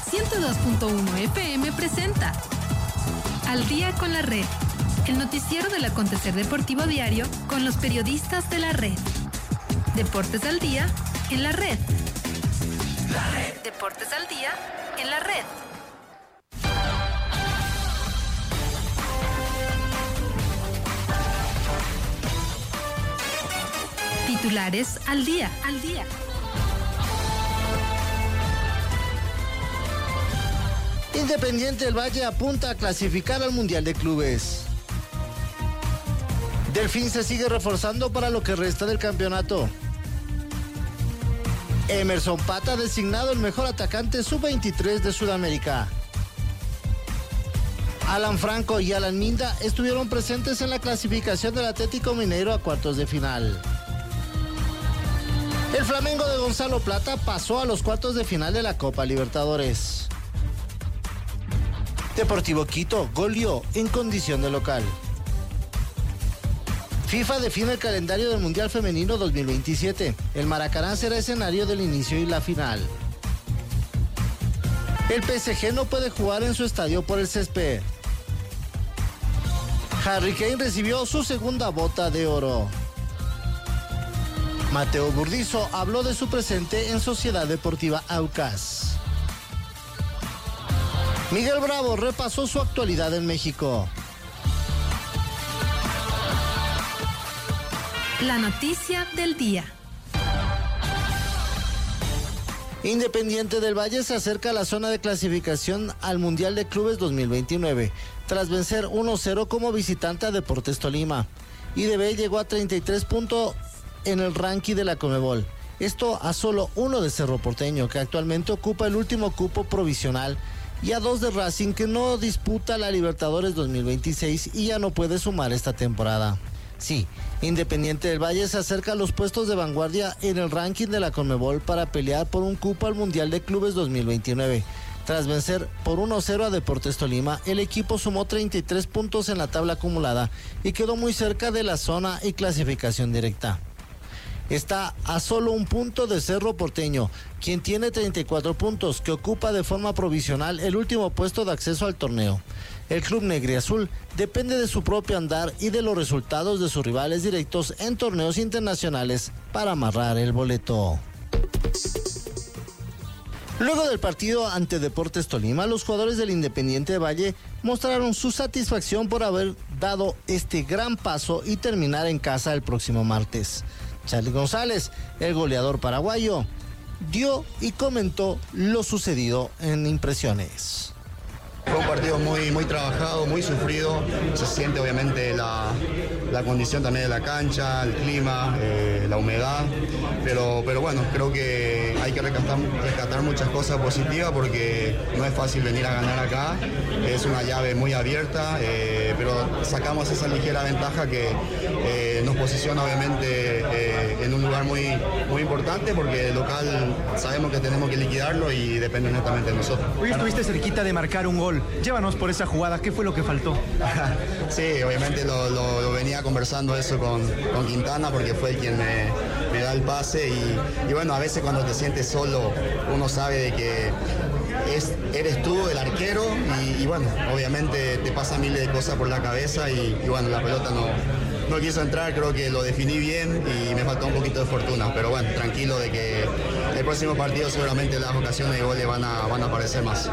102.1 FM presenta Al Día con la Red, el noticiero del acontecer deportivo diario con los periodistas de la red. Deportes al día en la red. Deportes al día en la red. Titulares al día. Independiente del Valle apunta a clasificar al Mundial de Clubes. Delfín se sigue reforzando para lo que resta del campeonato. Emerson Pata designado el mejor atacante sub-23 de Sudamérica. Alan Franco y Alan Minda estuvieron presentes en la clasificación del Atlético Mineiro a cuartos de final. El Flamengo de Gonzalo Plata pasó a los cuartos de final de la Copa Libertadores. Deportivo Quito goleó en condición de local. FIFA define el calendario del Mundial Femenino 2027. El Maracaná será escenario del inicio y la final. El PSG no puede jugar en su estadio por el césped. Harry Kane recibió su segunda bota de oro. Mateo Burdizo habló de su presente en Sociedad Deportiva Aucas. Miguel Bravo repasó su actualidad en México. La noticia del día. Independiente del Valle se acerca a la zona de clasificación al Mundial de Clubes 2029, tras vencer 1-0 como visitante a Deportes Tolima. IDB llegó a 33 puntos en el ranking de la Conmebol. Esto a solo uno de Cerro Porteño, que actualmente ocupa el último cupo provisional, y a 2 de Racing, que no disputa la Libertadores 2026 y ya no puede sumar esta temporada. Sí, Independiente del Valle se acerca a los puestos de vanguardia en el ranking de la Conmebol para pelear por un cupo al Mundial de Clubes 2029. Tras vencer por 1-0 a Deportes Tolima, el equipo sumó 33 puntos en la tabla acumulada y quedó muy cerca de la zona y clasificación directa. Está a solo un punto de Cerro Porteño, quien tiene 34 puntos, que ocupa de forma provisional el último puesto de acceso al torneo. El club negriazul depende de su propio andar y de los resultados de sus rivales directos en torneos internacionales para amarrar el boleto. Luego del partido ante Deportes Tolima, los jugadores del Independiente Valle mostraron su satisfacción por haber dado este gran paso y terminar en casa el próximo martes. Charly González, el goleador paraguayo, dio y comentó lo sucedido en impresiones. Fue un partido muy trabajado, muy sufrido. Se siente obviamente la condición también de la cancha, el clima, la humedad. Pero bueno, creo que hay que rescatar muchas cosas positivas porque no es fácil venir a ganar acá. Es una llave muy abierta, pero sacamos esa ligera ventaja que nos posiciona obviamente en un lugar muy importante porque el local sabemos que tenemos que liquidarlo y depende netamente de nosotros. Hoy estuviste cerquita de marcar un gol. Llévanos por esa jugada, ¿qué fue lo que faltó? Sí, obviamente lo venía conversando eso con Quintana porque fue quien me da el pase y bueno, a veces cuando te sientes solo uno sabe de que eres tú el arquero y bueno, obviamente te pasan miles de cosas por la cabeza y bueno, la pelota no quiso entrar, creo que lo definí bien y me faltó un poquito de fortuna, pero bueno, tranquilo de que el próximo partido seguramente las ocasiones de goles van a aparecer más.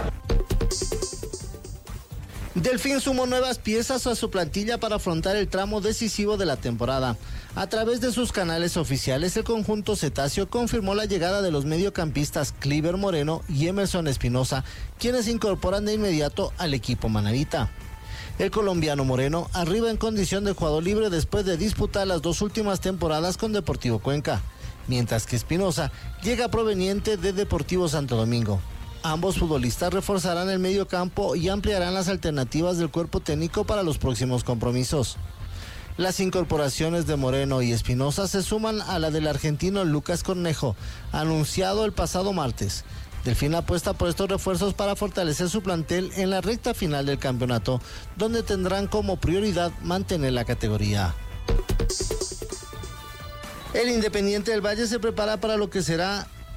Delfín sumó nuevas piezas a su plantilla para afrontar el tramo decisivo de la temporada. A través de sus canales oficiales, el conjunto cetáceo confirmó la llegada de los mediocampistas Cliver Moreno y Emerson Espinosa, quienes se incorporan de inmediato al equipo manavita. El colombiano Moreno arriba en condición de jugador libre después de disputar las 2 últimas temporadas con Deportivo Cuenca, mientras que Espinosa llega proveniente de Deportivo Santo Domingo. Ambos futbolistas reforzarán el medio campo y ampliarán las alternativas del cuerpo técnico para los próximos compromisos. Las incorporaciones de Moreno y Espinosa se suman a la del argentino Lucas Cornejo, anunciado el pasado martes. Delfín apuesta por estos refuerzos para fortalecer su plantel en la recta final del campeonato, donde tendrán como prioridad mantener la categoría. El Independiente del Valle se prepara para lo que será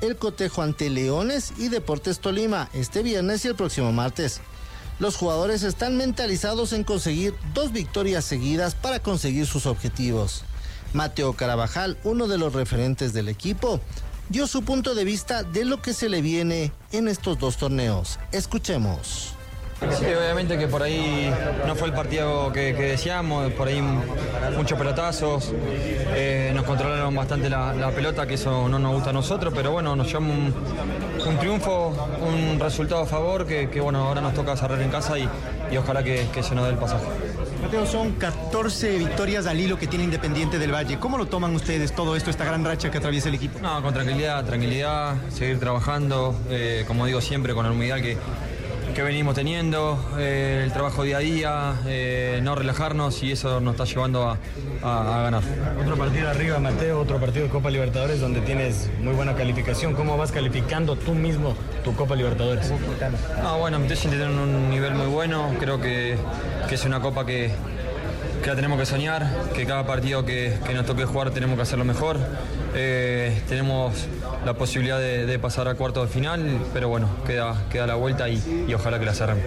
el cotejo ante Leones y Deportes Tolima este viernes y el próximo martes. Los jugadores están mentalizados en conseguir 2 victorias seguidas para conseguir sus objetivos. Mateo Carabajal, uno de los referentes del equipo, dio su punto de vista de lo que se le viene en estos 2 torneos. Escuchemos. Sí, obviamente que por ahí no fue el partido que deseamos, por ahí muchos pelotazos, nos controlaron bastante la pelota, que eso no nos gusta a nosotros, pero bueno, nos llevamos un triunfo, un resultado a favor, que bueno, ahora nos toca cerrar en casa y ojalá que se nos dé el pasaje. Mateo, son 14 victorias al hilo que tiene Independiente del Valle. ¿Cómo lo toman ustedes todo esto, esta gran racha que atraviesa el equipo? No, con tranquilidad, seguir trabajando, como digo siempre, con la humildad que venimos teniendo, el trabajo día a día, no relajarnos, y eso nos está llevando a ganar. Otro partido arriba, Mateo, otro partido de Copa Libertadores donde tienes muy buena calificación. ¿Cómo vas calificando tú mismo tu Copa Libertadores? Bueno, me estoy sintiendo en un nivel muy bueno, creo que es una copa que la tenemos que soñar, que cada partido que nos toque jugar tenemos que hacerlo mejor. Tenemos la posibilidad de pasar a cuartos de final, pero bueno, queda la vuelta y ojalá que la cerremos.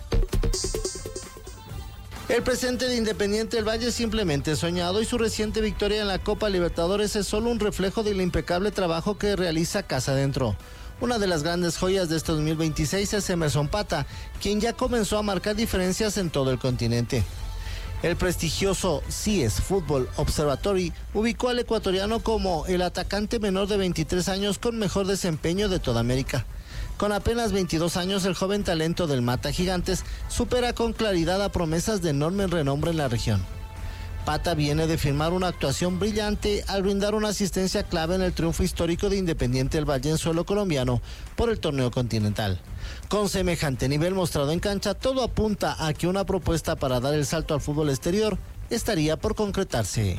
El presente de Independiente del Valle es simplemente soñado, y su reciente victoria en la Copa Libertadores es solo un reflejo del impecable trabajo que realiza casa adentro. Una de las grandes joyas de este 2026 es Emerson Pata, quien ya comenzó a marcar diferencias en todo el continente. El prestigioso CIES Football Observatory ubicó al ecuatoriano como el atacante menor de 23 años con mejor desempeño de toda América. Con apenas 22 años, el joven talento del Mata Gigantes supera con claridad a promesas de enorme renombre en la región. Pata viene de firmar una actuación brillante al brindar una asistencia clave en el triunfo histórico de Independiente del Valle en suelo colombiano por el torneo continental. Con semejante nivel mostrado en cancha, todo apunta a que una propuesta para dar el salto al fútbol exterior estaría por concretarse.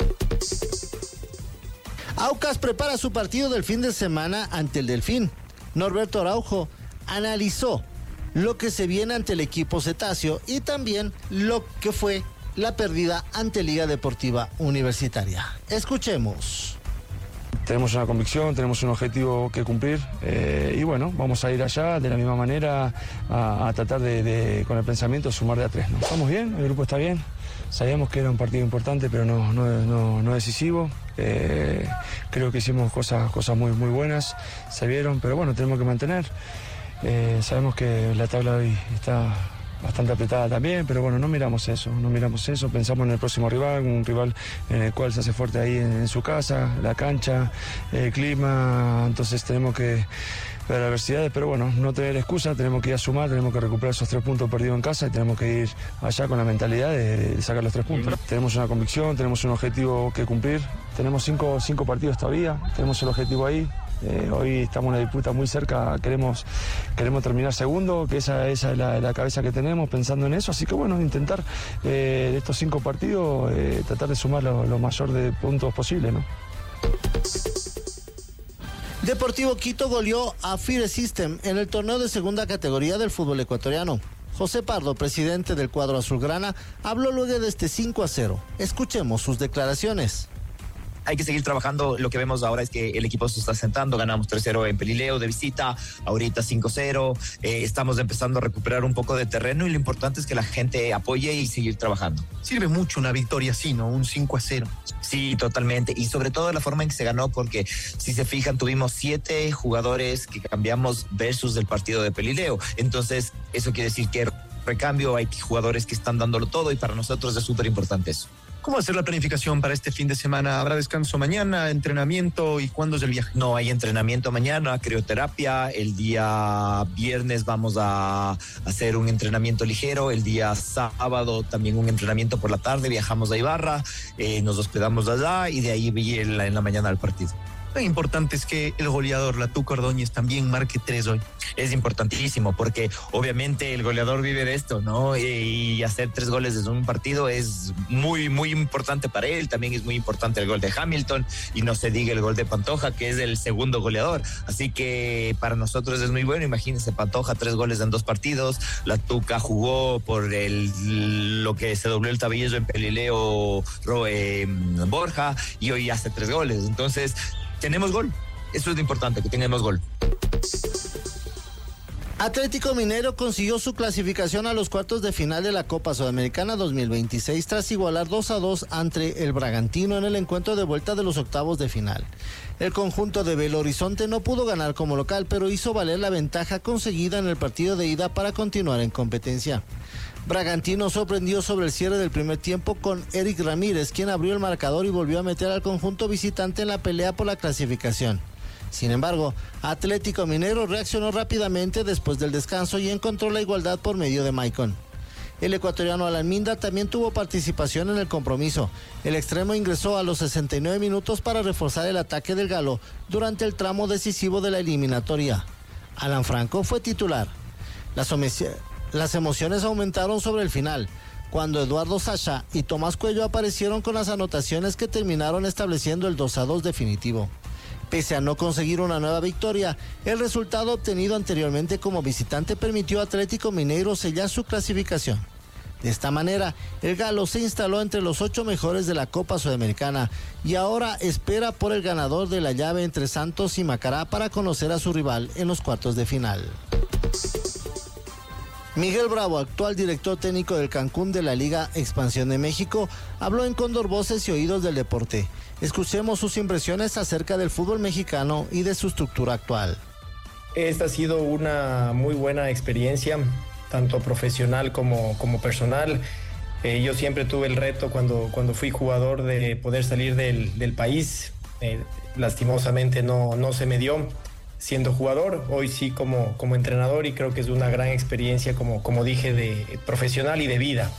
Aucas prepara su partido del fin de semana ante el Delfín. Norberto Araujo analizó lo que se viene ante el equipo cetáceo y también lo que fue la pérdida ante Liga Deportiva Universitaria. Escuchemos. Tenemos una convicción, tenemos un objetivo que cumplir, y bueno, vamos a ir allá de la misma manera a tratar de con el pensamiento sumar de a 3, ¿no? Estamos bien, el grupo está bien, sabíamos que era un partido importante pero no decisivo. Creo que hicimos cosas muy buenas, se vieron, pero bueno, tenemos que mantener. Sabemos que la tabla hoy está bastante apretada también, pero bueno, no miramos eso, pensamos en el próximo rival, un rival en el cual se hace fuerte ahí en su casa, la cancha, el clima, entonces tenemos que ver adversidades, pero bueno, no tener excusa, tenemos que ir a sumar, tenemos que recuperar esos 3 puntos perdidos en casa y tenemos que ir allá con la mentalidad de sacar los 3 puntos. Tenemos una convicción, tenemos un objetivo que cumplir, tenemos 5 partidos todavía, tenemos el objetivo ahí. Hoy estamos en una disputa muy cerca, queremos terminar segundo, que esa es la cabeza que tenemos pensando en eso, así que bueno, intentar de estos 5 partidos tratar de sumar lo mayor de puntos posible, ¿no? Deportivo Quito goleó a Fire System en el torneo de segunda categoría del fútbol ecuatoriano. José Pardo, presidente del cuadro azulgrana, habló luego de este 5-0. Escuchemos sus declaraciones. Hay que seguir trabajando. Lo que vemos ahora es que el equipo se está sentando. Ganamos 3-0 en Pelileo de visita, ahorita 5-0. Estamos empezando a recuperar un poco de terreno y lo importante es que la gente apoye y seguir trabajando. Sirve mucho una victoria así, ¿no? Un 5-0. Sí, totalmente. Y sobre todo la forma en que se ganó, porque si se fijan, tuvimos 7 jugadores que cambiamos versus del partido de Pelileo. Entonces, eso quiere decir que recambio, hay jugadores que están dándolo todo y para nosotros es súper importante eso. ¿Cómo va a ser la planificación para este fin de semana? ¿Habrá descanso mañana, entrenamiento y cuándo es el viaje? No, hay entrenamiento mañana, crioterapia. El día viernes vamos a hacer un entrenamiento ligero. El día sábado también un entrenamiento por la tarde. Viajamos a Ibarra, nos hospedamos allá y de ahí en la mañana al partido. Lo importante es que el goleador, la Tuca Ordóñez, también marque 3 hoy. Es importantísimo porque obviamente el goleador vive de esto, ¿no? Y hacer 3 goles desde un partido es muy importante para él. También es muy importante el gol de Hamilton y no se diga el gol de Pantoja, que es el segundo goleador. Así que para nosotros es muy bueno. Imagínense, Pantoja 3 goles en 2 partidos. La Tuca jugó por lo que se dobló el tablillo en Pelileo Borja y hoy hace 3 goles. Entonces, tenemos gol. Eso es lo importante, que tengamos gol. Atlético Mineiro consiguió su clasificación a los cuartos de final de la Copa Sudamericana 2026 tras igualar 2-2 ante el Bragantino en el encuentro de vuelta de los octavos de final. El conjunto de Belo Horizonte no pudo ganar como local, pero hizo valer la ventaja conseguida en el partido de ida para continuar en competencia. Bragantino sorprendió sobre el cierre del primer tiempo con Eric Ramírez, quien abrió el marcador y volvió a meter al conjunto visitante en la pelea por la clasificación. Sin embargo, Atlético Mineiro reaccionó rápidamente después del descanso y encontró la igualdad por medio de Maicon. El ecuatoriano Alan Minda también tuvo participación en el compromiso. El extremo ingresó a los 69 minutos para reforzar el ataque del Galo durante el tramo decisivo de la eliminatoria. Alan Franco fue titular. Las emociones aumentaron sobre el final, cuando Eduardo Sacha y Tomás Cuello aparecieron con las anotaciones que terminaron estableciendo el 2-2 definitivo. Pese a no conseguir una nueva victoria, el resultado obtenido anteriormente como visitante permitió a Atlético Mineiro sellar su clasificación. De esta manera, el Galo se instaló entre los 8 mejores de la Copa Sudamericana y ahora espera por el ganador de la llave entre Santos y Macará para conocer a su rival en los cuartos de final. Miguel Bravo, actual director técnico del Cancún de la Liga Expansión de México, habló en Cóndor Voces y Oídos del Deporte. Escuchemos sus impresiones acerca del fútbol mexicano y de su estructura actual. Esta ha sido una muy buena experiencia, tanto profesional como personal. Yo siempre tuve el reto cuando fui jugador de poder salir del país. Lastimosamente no se me dio siendo jugador, hoy sí como entrenador, y creo que es una gran experiencia, como dije, de profesional y de vida.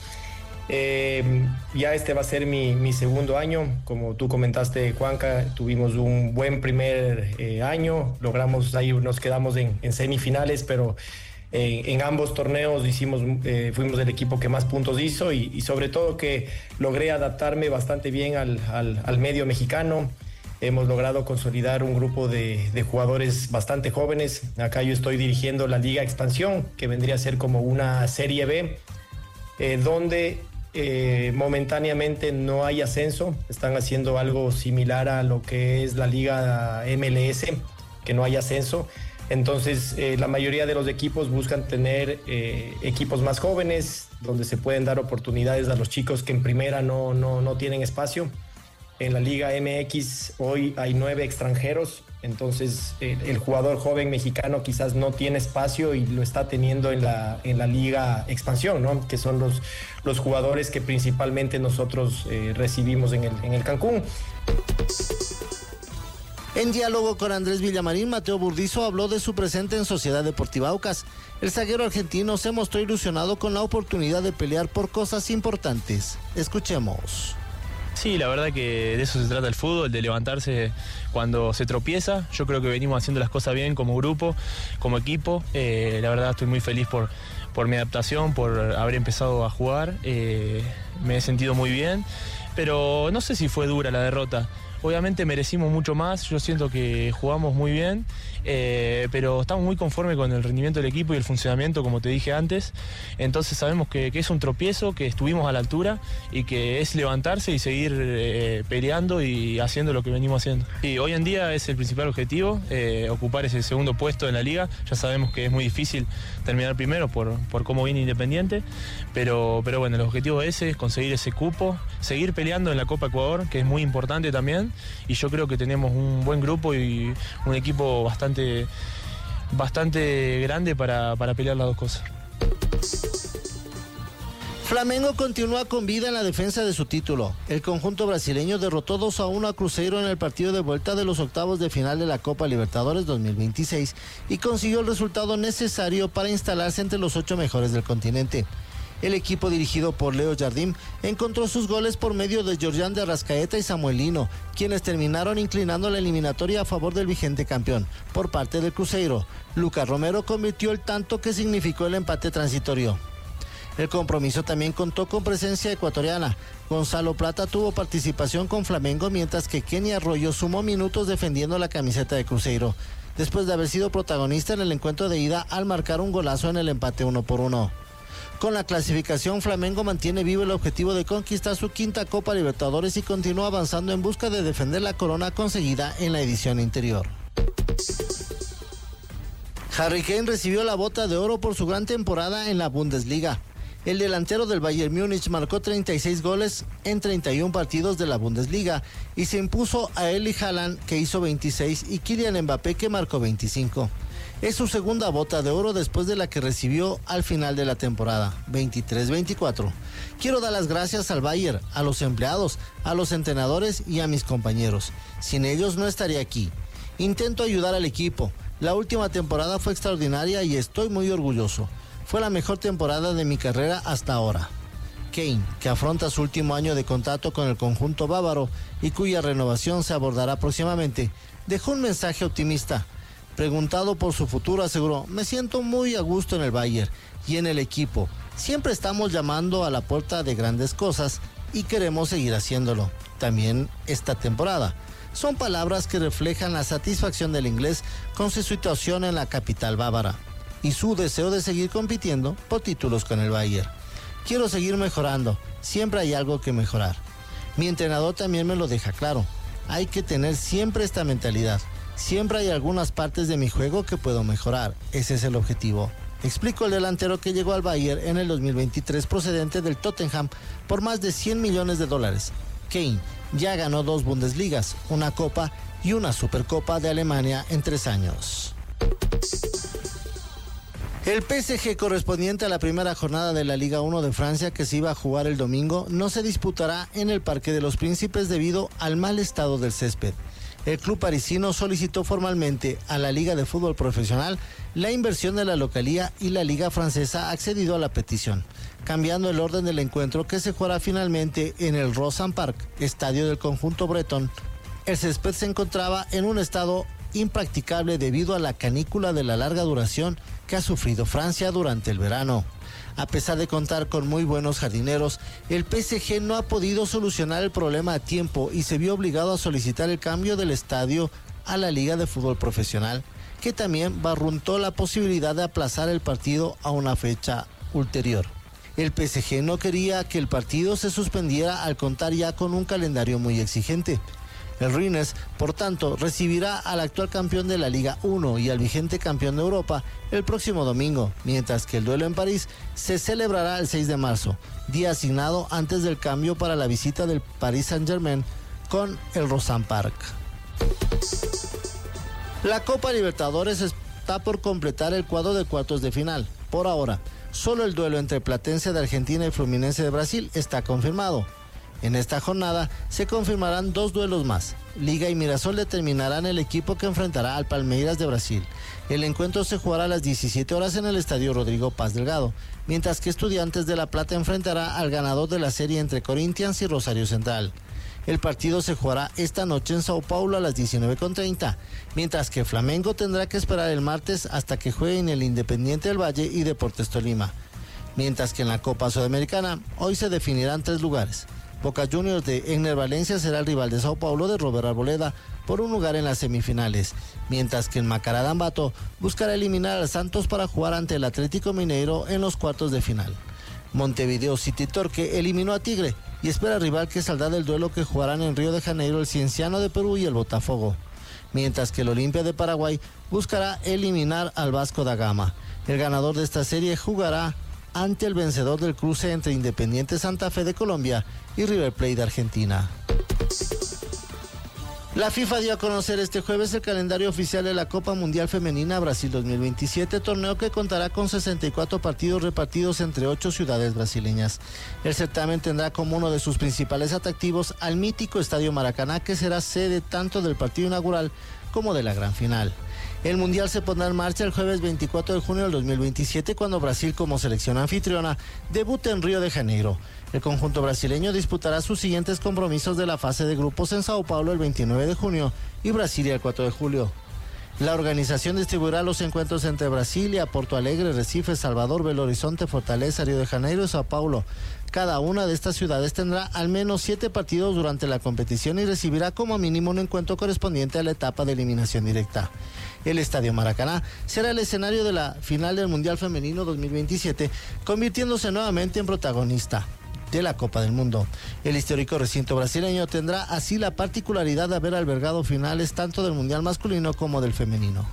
Ya este va a ser mi segundo año, como tú comentaste, Juanca, tuvimos un buen primer año, logramos, ahí nos quedamos en semifinales, pero en ambos torneos fuimos el equipo que más puntos hizo y sobre todo que logré adaptarme bastante bien al medio mexicano. Hemos logrado consolidar un grupo de jugadores bastante jóvenes. Acá yo estoy dirigiendo la Liga Expansión, que vendría a ser como una Serie B, donde momentáneamente no hay ascenso. Están haciendo algo similar a lo que es la Liga MLS, que no hay ascenso. Entonces, la mayoría de los equipos buscan tener equipos más jóvenes, donde se pueden dar oportunidades a los chicos que en primera no tienen espacio. En la Liga MX hoy hay 9 extranjeros, entonces el jugador joven mexicano quizás no tiene espacio y lo está teniendo en la Liga Expansión, ¿no? Que son los jugadores que principalmente nosotros recibimos en el Cancún. En diálogo con Andrés Villamarín, Mateo Burdizo habló de su presente en Sociedad Deportiva Aucas. El zaguero argentino se mostró ilusionado con la oportunidad de pelear por cosas importantes. Escuchemos. Sí, la verdad que de eso se trata el fútbol, de levantarse cuando se tropieza. Yo creo que venimos haciendo las cosas bien como grupo, como equipo. La verdad estoy muy feliz por mi adaptación, por haber empezado a jugar. Me he sentido muy bien, pero no sé si fue dura la derrota. Obviamente merecimos mucho más, yo siento que jugamos muy bien, pero estamos muy conformes con el rendimiento del equipo y el funcionamiento, como te dije antes. Entonces sabemos que es un tropiezo, que estuvimos a la altura y que es levantarse y seguir peleando y haciendo lo que venimos haciendo. Y hoy en día es el principal objetivo, ocupar ese segundo puesto en la liga. Ya sabemos que es muy difícil terminar primero por cómo viene Independiente, pero bueno, el objetivo ese es conseguir ese cupo, seguir peleando en la Copa Ecuador, que es muy importante también. Y yo creo que tenemos un buen grupo y un equipo bastante grande para pelear las dos cosas. Flamengo continúa con vida en la defensa de su título. El conjunto brasileño derrotó 2-1 a Cruzeiro en el partido de vuelta de los octavos de final de la Copa Libertadores 2026 y consiguió el resultado necesario para instalarse entre los 8 mejores del continente. El equipo dirigido por Leo Jardim encontró sus goles por medio de Georgian de Arrascaeta y Samuel Lino, quienes terminaron inclinando la eliminatoria a favor del vigente campeón. Por parte del Cruzeiro, Lucas Romero convirtió el tanto que significó el empate transitorio. El compromiso también contó con presencia ecuatoriana. Gonzalo Plata tuvo participación con Flamengo, mientras que Kenny Arroyo sumó minutos defendiendo la camiseta de Cruzeiro, después de haber sido protagonista en el encuentro de ida al marcar un golazo en el empate 1-1. Con la clasificación, Flamengo mantiene vivo el objetivo de conquistar su quinta Copa Libertadores y continúa avanzando en busca de defender la corona conseguida en la edición anterior. Harry Kane recibió la bota de oro por su gran temporada en la Bundesliga. El delantero del Bayern Múnich marcó 36 goles en 31 partidos de la Bundesliga y se impuso a Erling Haaland, que hizo 26, y Kylian Mbappé, que marcó 25. Es su segunda bota de oro después de la que recibió al final de la temporada, 23-24. Quiero dar las gracias al Bayern, a los empleados, a los entrenadores y a mis compañeros. Sin ellos no estaría aquí. Intento ayudar al equipo. La última temporada fue extraordinaria y estoy muy orgulloso. Fue la mejor temporada de mi carrera hasta ahora. Kane, que afronta su último año de contrato con el conjunto bávaro y cuya renovación se abordará próximamente, dejó un mensaje optimista. Preguntado por su futuro, aseguró: me siento muy a gusto en el Bayern y en el equipo. Siempre estamos llamando a la puerta de grandes cosas y queremos seguir haciéndolo, también esta temporada. Son palabras que reflejan la satisfacción del inglés con su situación en la capital bávara y su deseo de seguir compitiendo por títulos con el Bayern. Quiero seguir mejorando, siempre hay algo que mejorar. Mi entrenador también me lo deja claro. Hay que tener siempre esta mentalidad. Siempre hay algunas partes de mi juego que puedo mejorar. Ese es el objetivo, explicó el delantero que llegó al Bayern en el 2023 procedente del Tottenham por más de $100 millones. Kane ya ganó 2 Bundesligas, una Copa y una Supercopa de Alemania en 3 años. El PSG, correspondiente a la primera jornada de la Liga 1 de Francia, que se iba a jugar el domingo, no se disputará en el Parque de los Príncipes debido al mal estado del césped. El club parisino solicitó formalmente a la Liga de Fútbol Profesional la inversión de la localía y la Liga Francesa ha accedido a la petición, cambiando el orden del encuentro, que se jugará finalmente en el Roazhon Park, estadio del conjunto bretón. El césped se encontraba en un estado impracticable debido a la canícula de la larga duración que ha sufrido Francia durante el verano. A pesar de contar con muy buenos jardineros, el PSG no ha podido solucionar el problema a tiempo y se vio obligado a solicitar el cambio del estadio a la Liga de Fútbol Profesional, que también barruntó la posibilidad de aplazar el partido a una fecha ulterior. El PSG no quería que el partido se suspendiera al contar ya con un calendario muy exigente. El Rennes, por tanto, recibirá al actual campeón de la Liga 1 y al vigente campeón de Europa el próximo domingo, mientras que el duelo en París se celebrará el 6 de marzo, día asignado antes del cambio para la visita del Paris Saint-Germain con el Roazhon Park. La Copa Libertadores está por completar el cuadro de cuartos de final. Por ahora, solo el duelo entre Platense de Argentina y Fluminense de Brasil está confirmado. En esta jornada se confirmarán 2 duelos más. Liga y Mirasol determinarán el equipo que enfrentará al Palmeiras de Brasil. El encuentro se jugará a las 17 horas en el estadio Rodrigo Paz Delgado, mientras que Estudiantes de La Plata enfrentará al ganador de la serie entre Corinthians y Rosario Central. El partido se jugará esta noche en Sao Paulo a las 19:30, mientras que Flamengo tendrá que esperar el martes hasta que jueguen el Independiente del Valle y Deportes Tolima. Mientras que en la Copa Sudamericana hoy se definirán 3 lugares. Boca Juniors de Egner Valencia será el rival de Sao Paulo de Robert Arboleda por un lugar en las semifinales, mientras que en Macará Ambato buscará eliminar al Santos para jugar ante el Atlético Mineiro en los cuartos de final. Montevideo City Torque eliminó a Tigre y espera rival que saldrá del duelo que jugarán en Río de Janeiro el Cienciano de Perú y el Botafogo, mientras que el Olimpia de Paraguay buscará eliminar al Vasco da Gama. El ganador de esta serie jugará ante el vencedor del cruce entre Independiente Santa Fe de Colombia y River Plate de Argentina. La FIFA dio a conocer este jueves el calendario oficial de la Copa Mundial Femenina Brasil 2027, torneo que contará con 64 partidos repartidos entre 8 ciudades brasileñas. El certamen tendrá como uno de sus principales atractivos al mítico Estadio Maracaná, que será sede tanto del partido inaugural como de la gran final. El Mundial se pondrá en marcha el jueves 24 de junio del 2027, cuando Brasil, como selección anfitriona, debute en Río de Janeiro. El conjunto brasileño disputará sus siguientes compromisos de la fase de grupos en Sao Paulo el 29 de junio y Brasilia el 4 de julio. La organización distribuirá los encuentros entre Brasilia, Porto Alegre, Recife, Salvador, Belo Horizonte, Fortaleza, Río de Janeiro y Sao Paulo. Cada una de estas ciudades tendrá al menos 7 partidos durante la competición y recibirá como mínimo un encuentro correspondiente a la etapa de eliminación directa. El Estadio Maracaná será el escenario de la final del Mundial Femenino 2027, convirtiéndose nuevamente en protagonista. de la Copa del Mundo. El histórico recinto brasileño tendrá así la particularidad de haber albergado finales tanto del Mundial masculino como del femenino.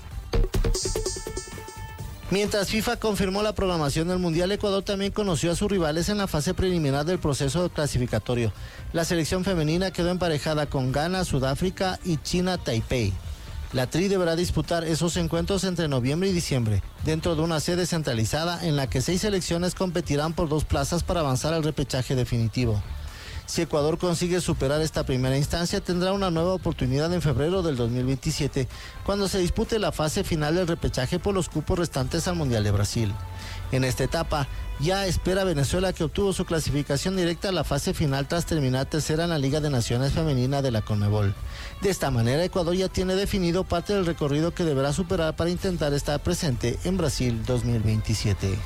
Mientras FIFA confirmó la programación del Mundial, Ecuador también conoció a sus rivales en la fase preliminar del proceso clasificatorio. La selección femenina quedó emparejada con Ghana, Sudáfrica y China Taipei. La Tri deberá disputar esos encuentros entre noviembre y diciembre, dentro de una sede centralizada en la que 6 selecciones competirán por 2 plazas para avanzar al repechaje definitivo. Si Ecuador consigue superar esta primera instancia, tendrá una nueva oportunidad en febrero del 2027, cuando se dispute la fase final del repechaje por los cupos restantes al Mundial de Brasil. En esta etapa, ya espera Venezuela, que obtuvo su clasificación directa a la fase final tras terminar tercera en la Liga de Naciones Femenina de la Conmebol. De esta manera, Ecuador ya tiene definido parte del recorrido que deberá superar para intentar estar presente en Brasil 2027.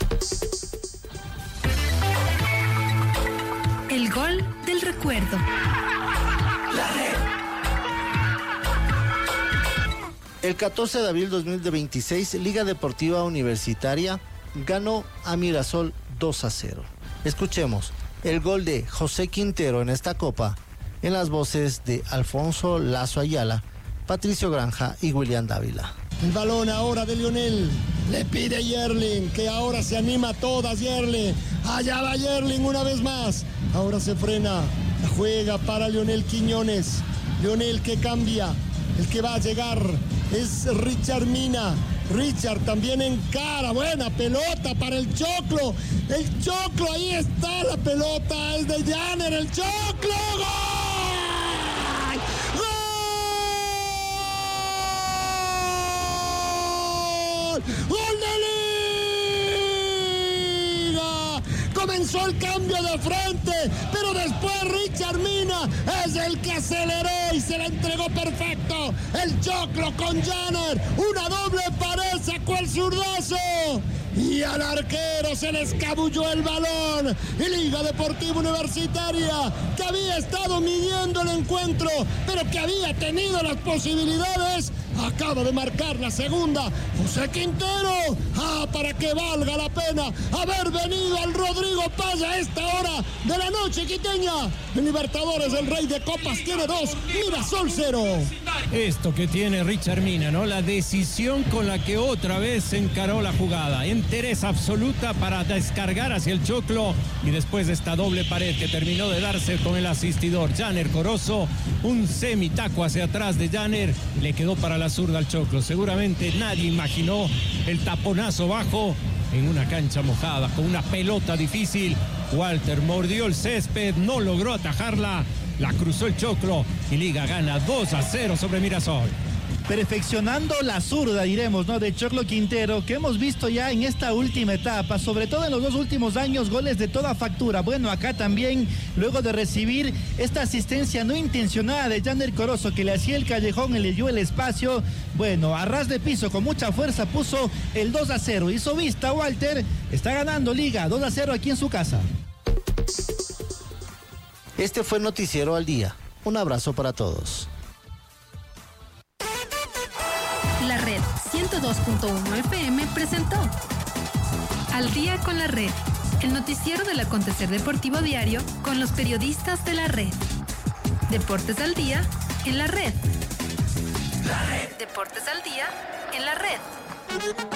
El gol del recuerdo. El 14 de abril 2026, Liga Deportiva Universitaria ganó a Mirasol 2-0. Escuchemos el gol de José Quintero en esta copa, en las voces de Alfonso Lazo Ayala, Patricio Granja y William Dávila. El balón ahora de Lionel, le pide Yerling, que ahora se anima a todas Yerling, allá va Yerling una vez más, ahora se frena, juega para Lionel Quiñones, Lionel que cambia, el que va a llegar es Richard Mina, Richard también encara, buena pelota para el Choclo, ahí está la pelota, es de Janner, el Choclo, ¡gol! ¡Gol de Liga! Comenzó el cambio de frente, pero después Richard Mina es el que aceleró y se la entregó perfecto. El Choclo con Janner, una doble pared, sacó el zurdazo y al arquero se le escabulló el balón. Y Liga Deportiva Universitaria, que había estado midiendo el encuentro, pero que había tenido las posibilidades, acaba de marcar la segunda. José Quintero, para que valga la pena haber venido al Rodrigo Paz a esta hora de la noche quiteña. En Libertadores, el Rey de Copas tiene 2, Mirasol 0. Esto que tiene Richard Mina, ¿no? La decisión con la que otra vez se encaró la jugada. Entereza absoluta para descargar hacia el Choclo, y después de esta doble pared que terminó de darse con el asistidor Janner Corozo, un semitaco hacia atrás de Janner, le quedó para la zurda al Choclo. Seguramente nadie imaginó el taponazo bajo en una cancha mojada, con una pelota difícil. Walter mordió el césped, no logró atajarla, la cruzó el Choclo y Liga gana 2-0 sobre Mirasol. Perfeccionando la zurda, diremos, ¿no?, de Choclo Quintero, que hemos visto ya en esta última etapa, sobre todo en los 2 últimos años, goles de toda factura. Bueno, acá también, luego de recibir esta asistencia no intencionada de Janner Corozo, que le hacía el callejón y le dio el espacio, bueno, a ras de piso, con mucha fuerza, puso el 2-0. Hizo vista Walter, está ganando Liga 2-0 aquí en su casa. Este fue Noticiero al Día. Un abrazo para todos. La Red 102.1 FM presentó Al Día con la Red, el noticiero del acontecer deportivo diario con los periodistas de la Red. Deportes al Día en la Red. Deportes al Día en la Red.